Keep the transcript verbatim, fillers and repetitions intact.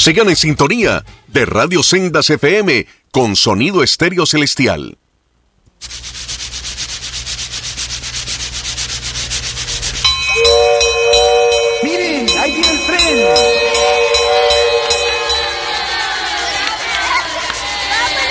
Sigan en sintonía de Radio Sendas F M con sonido estéreo celestial.